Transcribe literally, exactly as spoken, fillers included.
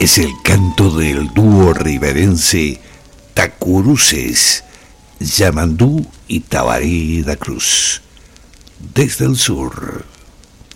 Es el canto del dúo riverense Tacuruces, Yamandú y Tabaré da Cruz. Desde el sur.